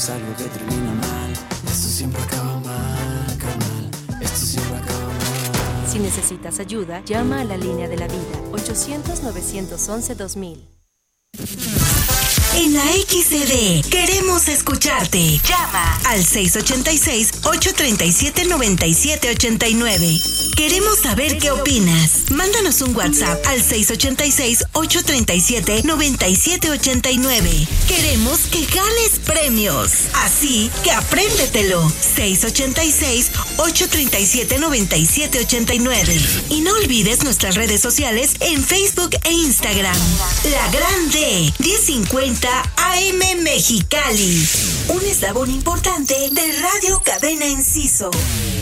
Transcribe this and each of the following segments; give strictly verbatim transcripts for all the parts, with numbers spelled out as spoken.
es algo que termina mal. Esto siempre acaba mal, carnal. Esto siempre acaba mal. Si necesitas ayuda, llama a la línea de la vida, ochocientos, novecientos once, dos mil. En la X C D queremos escucharte. Llama al seis ocho seis, ocho tres siete, nueve siete ocho nueve. Queremos saber qué opinas. Mándanos un WhatsApp al seis ocho seis, ocho tres siete, nueve siete ocho nueve. Queremos que ganes premios. Así que apréndetelo. seis ocho seis, ocho tres siete, nueve siete ocho nueve. Y no olvides nuestras redes sociales en Facebook e Instagram. La Grande, diez cincuenta A M Mexicali. Un eslabón importante de Radio Cadena Enciso.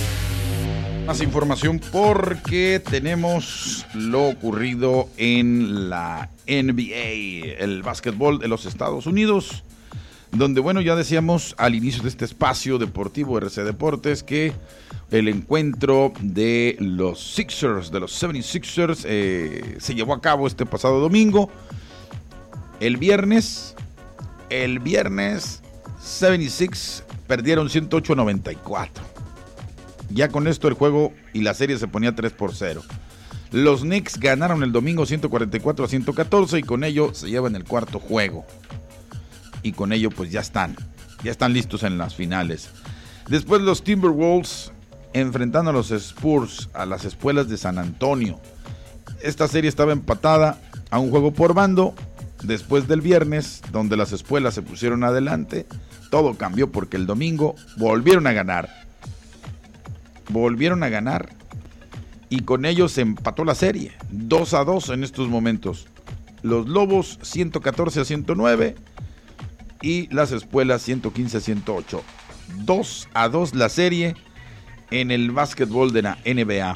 Más información porque tenemos lo ocurrido en la N B A, el básquetbol de los Estados Unidos, donde, bueno, ya decíamos al inicio de este espacio deportivo R C Deportes que el encuentro de los Sixers, de los setenta y seis ers, eh, se llevó a cabo este pasado domingo. El viernes, el viernes, setenta y seis perdieron ciento ocho a noventa y cuatro. Ya con esto el juego y la serie se ponía tres por cero. Los Knicks ganaron el domingo ciento cuarenta y cuatro a ciento catorce y con ello se llevan el cuarto juego. Y con ello pues ya están, ya están listos en las finales. Después los Timberwolves enfrentando a los Spurs, a las Espuelas de San Antonio. Esta serie estaba empatada a un juego por bando. Después del viernes, donde las Espuelas se pusieron adelante, todo cambió porque el domingo volvieron a ganar. Volvieron a ganar y con ello se empató la serie, dos a dos en estos momentos. Los Lobos ciento catorce a ciento nueve y las Espuelas ciento quince a ciento ocho. dos a dos la serie en el básquetbol de la N B A.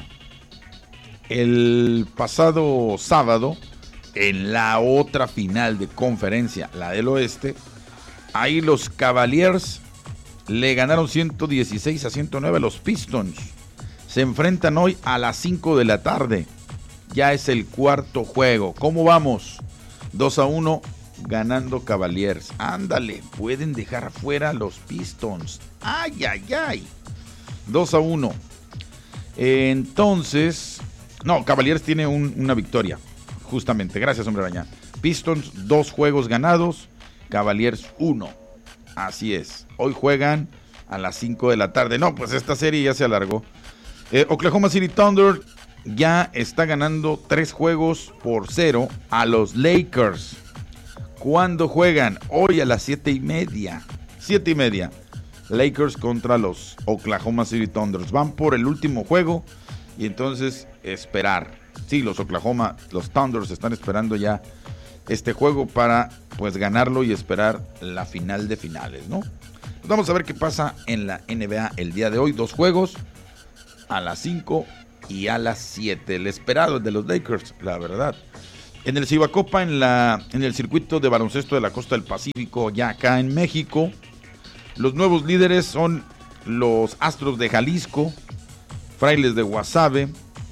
El pasado sábado, en la otra final de conferencia, la del oeste, ahí los Cavaliers le ganaron ciento dieciséis a ciento nueve a los Pistons. Se enfrentan hoy a las cinco de la tarde. Ya es el cuarto juego. ¿Cómo vamos? dos a uno ganando Cavaliers. Ándale, pueden dejar fuera a los Pistons. Ay, ay, ay. dos a uno. Entonces, no, Cavaliers tiene un, una victoria. Justamente, gracias, hombre araña. Pistons, dos juegos ganados. Cavaliers, uno. Así es. Hoy juegan a las cinco de la tarde. No, pues esta serie ya se alargó. Eh, Oklahoma City Thunder ya está ganando tres juegos por cero a los Lakers. ¿Cuándo juegan? Hoy a las siete y media. Siete y media. Lakers contra los Oklahoma City Thunder. Van por el último juego y entonces esperar. Sí, los Oklahoma, los Thunders están esperando ya este juego para pues ganarlo y esperar la final de finales, ¿no? Pues vamos a ver qué pasa en la N B A el día de hoy. Dos juegos a las cinco y a las siete. El esperado, el de los Lakers, la verdad. En el Cibacopa, en, la, en el circuito de baloncesto de la costa del Pacífico, ya acá en México, los nuevos líderes son los Astros de Jalisco, Frailes de Guasave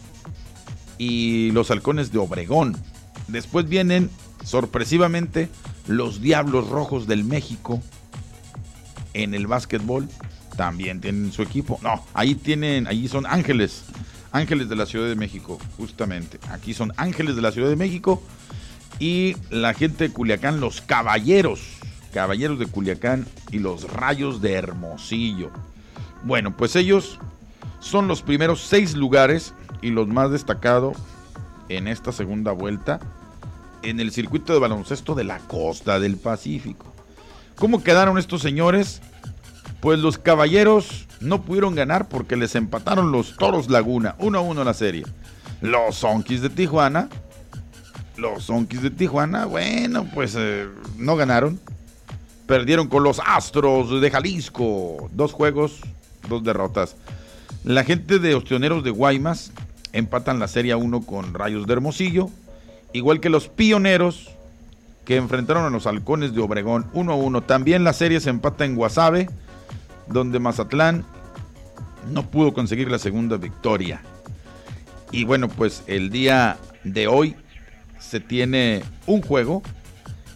y los Halcones de Obregón. Después vienen, sorpresivamente, los Diablos Rojos del México. En el básquetbol también tienen su equipo. No, ahí tienen, ahí son Ángeles. Ángeles de la Ciudad de México, justamente. Aquí son Ángeles de la Ciudad de México. Y la gente de Culiacán, los Caballeros. Caballeros de Culiacán y los Rayos de Hermosillo. Bueno, pues ellos son los primeros seis lugares y los más destacados en esta segunda vuelta en el circuito de baloncesto de la costa del Pacífico. ¿Cómo quedaron estos señores? Pues los Caballeros no pudieron ganar porque les empataron los Toros Laguna, uno a uno la serie. Los Zonkis de Tijuana, los Zonkis de Tijuana, bueno, pues eh, no ganaron. Perdieron con los Astros de Jalisco, dos juegos, dos derrotas. La gente de Ostioneros de Guaymas empatan la serie a uno con Rayos de Hermosillo, igual que los Pioneros, que enfrentaron a los Halcones de Obregón, uno a uno. También la serie se empata en Guasave, donde Mazatlán no pudo conseguir la segunda victoria. Y bueno, pues el día de hoy se tiene un juego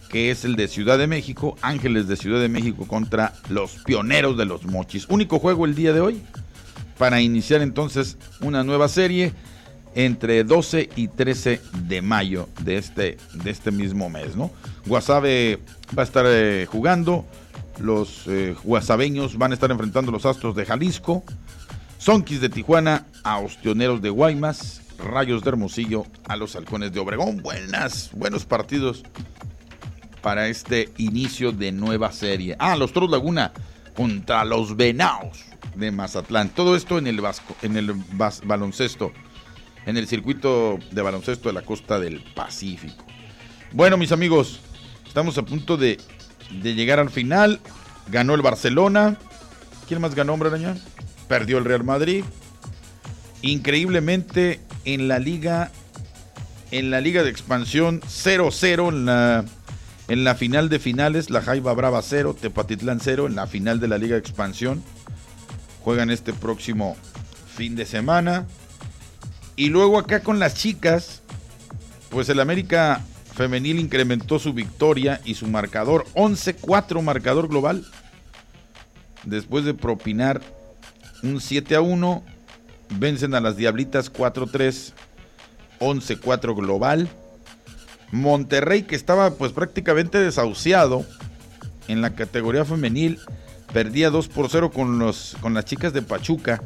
que es el de Ciudad de México, Ángeles de Ciudad de México contra los Pioneros de los Mochis. Único juego el día de hoy para iniciar entonces una nueva serie entre doce y trece de mayo de este, de este mismo mes, ¿no? Guasave va a estar eh, jugando, los eh, guasaveños van a estar enfrentando los Astros de Jalisco, Sonquis de Tijuana a Ostioneros de Guaymas, Rayos de Hermosillo a los Halcones de Obregón. Buenas, buenos partidos para este inicio de nueva serie. Ah, los Toros Laguna contra los Venados de Mazatlán. Todo esto en el, vasco, en el bas, baloncesto, en el circuito de baloncesto de la costa del Pacífico. Bueno, mis amigos, estamos a punto de, de llegar al final. Ganó el Barcelona. ¿Quién más ganó, hombre araña? Perdió el Real Madrid. Increíblemente en la liga, en la liga de expansión, cero cero en la, en la final de finales. La Jaiba Brava cero, Tepatitlán cero en la final de la liga de expansión. Juegan este próximo fin de semana. Y luego acá con las chicas, pues el América Femenil incrementó su victoria y su marcador, once cuatro marcador global, después de propinar un siete a uno, vencen a las Diablitas cuatro tres, once cuatro global. Monterrey, que estaba pues prácticamente desahuciado en la categoría femenil, perdía dos por cero con, los, con las chicas de Pachuca,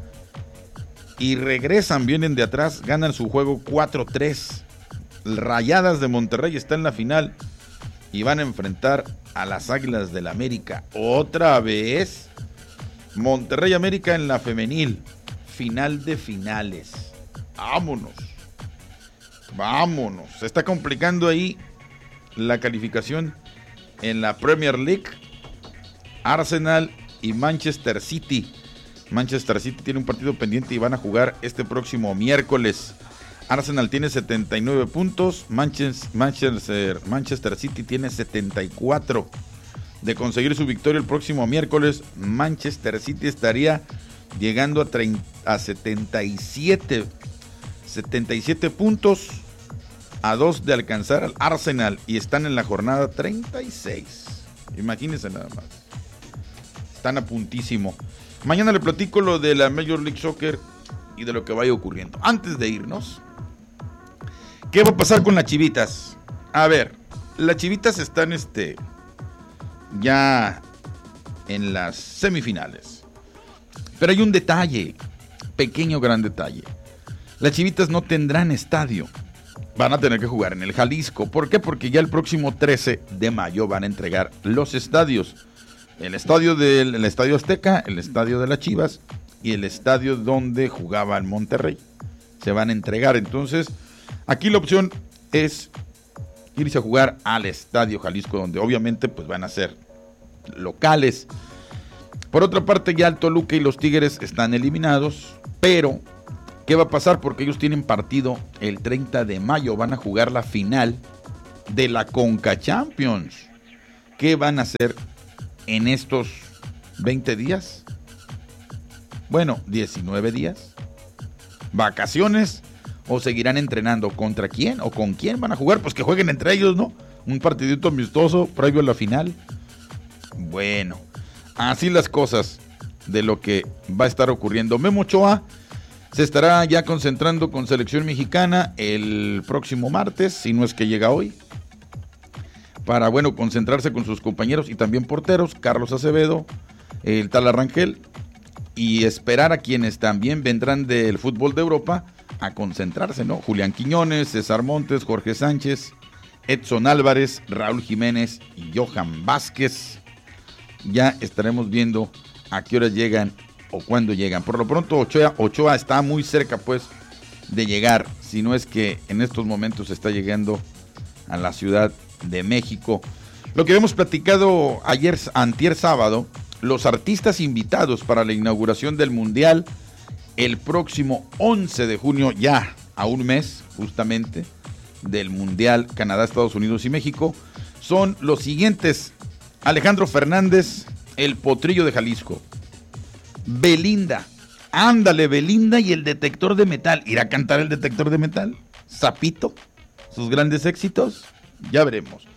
y regresan, vienen de atrás, ganan su juego cuatro tres. Rayadas de Monterrey está en la final y van a enfrentar a las Águilas del América otra vez. Monterrey América en la femenil, final de finales. Vámonos, vámonos. Se está complicando ahí la calificación en la Premier League. Arsenal y Manchester City. Manchester City tiene un partido pendiente y van a jugar este próximo miércoles. Arsenal tiene setenta y nueve puntos, Manchester, Manchester, Manchester City tiene setenta y cuatro. De conseguir su victoria el próximo miércoles, Manchester City estaría llegando a, treinta, a setenta y siete, setenta y siete puntos, a dos de alcanzar al Arsenal, y están en la jornada treinta y seis. Imagínense nada más. Están a puntísimo. Mañana le platico lo de la Major League Soccer y de lo que vaya ocurriendo. Antes de irnos, ¿qué va a pasar con las Chivitas? A ver, las Chivitas están este, ya en las semifinales. Pero hay un detalle, pequeño gran detalle. Las Chivitas no tendrán estadio. Van a tener que jugar en el Jalisco. ¿Por qué? Porque ya el próximo trece de mayo van a entregar los estadios. El estadio del el estadio Azteca, el estadio de las Chivas y el estadio donde jugaba el Monterrey. Se van a entregar. Entonces, aquí la opción es irse a jugar al Estadio Jalisco, donde obviamente pues van a ser locales. Por otra parte, ya el Toluca y los Tigres están eliminados, pero ¿qué va a pasar? Porque ellos tienen partido el treinta de mayo, van a jugar la final de la Conca Champions. ¿Qué van a hacer en estos veinte días? Bueno, diecinueve días. ¿Vacaciones? ¿O seguirán entrenando? ¿Contra quién? ¿O con quién van a jugar? Pues que jueguen entre ellos, ¿no? Un partidito amistoso previo a la final. Bueno, así las cosas de lo que va a estar ocurriendo. Memo Ochoa se estará ya concentrando con selección mexicana el próximo martes, si no es que llega hoy, para, bueno, concentrarse con sus compañeros y también porteros, Carlos Acevedo, el Tala Rangel, y esperar a quienes también vendrán del fútbol de Europa a concentrarse, ¿no? Julián Quiñones, César Montes, Jorge Sánchez, Edson Álvarez, Raúl Jiménez y Johan Vázquez. Ya estaremos viendo a qué horas llegan o cuándo llegan. Por lo pronto Ochoa, Ochoa está muy cerca pues de llegar, si no es que en estos momentos está llegando a la Ciudad de México. Lo que hemos platicado ayer, antier sábado, los artistas invitados para la inauguración del Mundial el próximo once de junio, ya a un mes justamente del Mundial Canadá, Estados Unidos y México, son los siguientes: Alejandro Fernández, el Potrillo de Jalisco; Belinda, ándale Belinda y el Detector de Metal. ¿Irá a cantar el Detector de Metal? Zapito, sus grandes éxitos, ya veremos.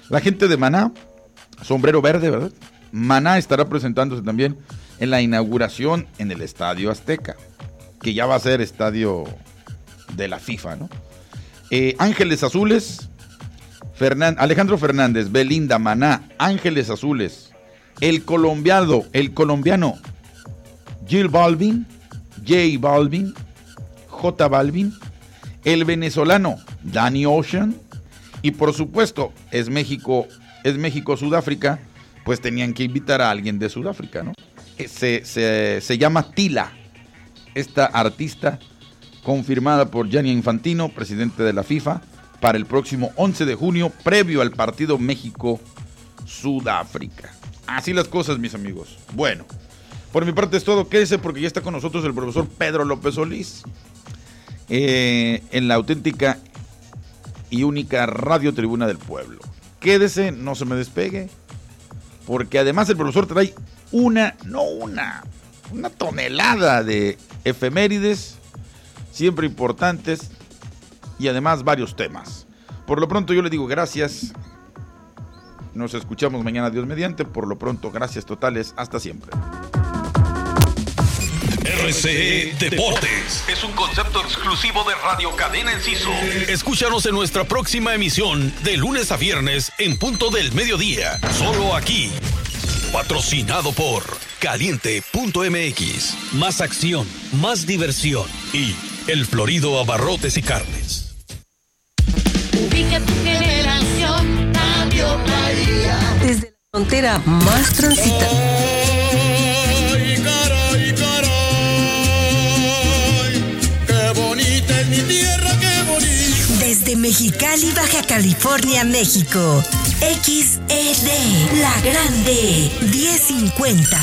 La gente de Maná, sombrero verde, ¿verdad? Maná estará presentándose también en la inauguración en el Estadio Azteca, que ya va a ser estadio de la FIFA, ¿no? Eh, Ángeles Azules, Fernand- Alejandro Fernández, Belinda, Maná, Ángeles Azules, el colombiano, el colombiano J Balvin, J Balvin, J Balvin, el venezolano Danny Ocean, y por supuesto es México, es México Sudáfrica, pues tenían que invitar a alguien de Sudáfrica, ¿no? Se, se, se llama Tila, esta artista confirmada por Gianni Infantino, presidente de la FIFA, para el próximo once de junio, previo al partido México-Sudáfrica. Así las cosas, mis amigos. Bueno, por mi parte es todo. Quédese porque ya está con nosotros el profesor Pedro López Solís, eh, en la auténtica y única Radio Tribuna del Pueblo. Quédese, no se me despegue, porque además el profesor trae una, no una, una tonelada de efemérides, siempre importantes, y además varios temas. Por lo pronto yo le digo gracias. Nos escuchamos mañana, Dios mediante. Por lo pronto, gracias totales. Hasta siempre. R C E Deportes es un concepto exclusivo de Radio Cadena Enciso. Escúchanos en nuestra próxima emisión de lunes a viernes en punto del mediodía. Solo aquí. Patrocinado por Caliente punto M X. Más acción, más diversión y El Florido Abarrotes y Carnes. Ubica tu generación, Radio Bahía. Desde la frontera más transitada. Ay, caray, caray, qué bonita es mi tierra, qué bonita. Desde Mexicali, Baja California, México. X E D, La Grande, diez cincuenta.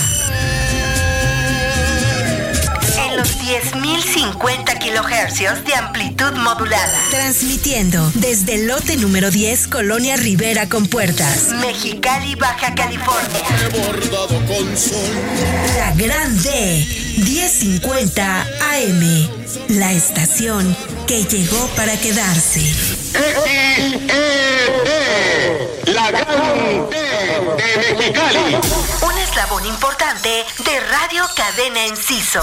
En los diez mil cincuenta kilohercios de amplitud modulada. Transmitiendo desde el lote número diez, Colonia Rivera con Puertas, Mexicali, Baja California. Bordado con sol. La Grande, diez cincuenta A M. La estación que llegó para quedarse. X E D, La Grande de Mexicali. Un eslabón importante de Radio Cadena Enciso.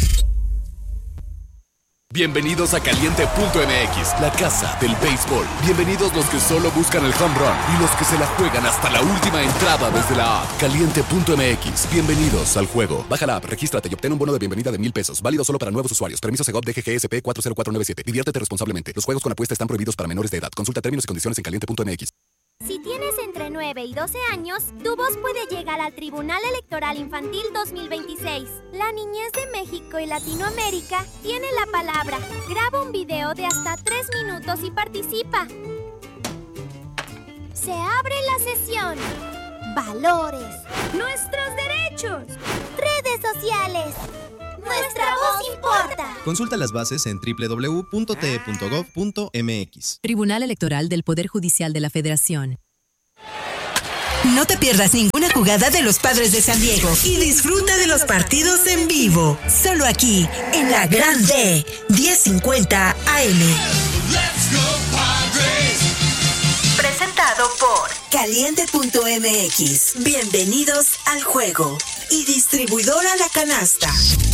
Bienvenidos a Caliente punto M X, la casa del béisbol. Bienvenidos los que solo buscan el home run y los que se la juegan hasta la última entrada desde la app. Caliente punto M X, bienvenidos al juego. Baja la app, regístrate y obtén un bono de bienvenida de mil pesos. Válido solo para nuevos usuarios. Permiso Segov D G G S P cuatro cero cuatro nueve siete. Diviértete responsablemente. Los juegos con apuesta están prohibidos para menores de edad. Consulta términos y condiciones en Caliente punto M X. Si tienes entre nueve y doce años, tu voz puede llegar al Tribunal Electoral Infantil dos mil veintiséis. La niñez de México y Latinoamérica tiene la palabra. Graba un video de hasta tres minutos y participa. Se abre la sesión. Valores. Nuestros derechos. Redes sociales. Nuestra voz importa. Consulta las bases en doble u doble u doble u punto t e punto gov punto m x. Tribunal Electoral del Poder Judicial de la Federación. No te pierdas ninguna jugada de los Padres de San Diego y disfruta de los partidos en vivo. Solo aquí, en La Grande, diez cincuenta A M. Let's go, Padres. Presentado por Caliente punto M X. Bienvenidos al juego. Y distribuidora La Canasta.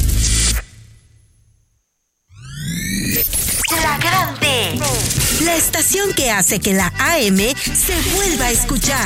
La Grande. La estación que hace que la A M se vuelva a escuchar.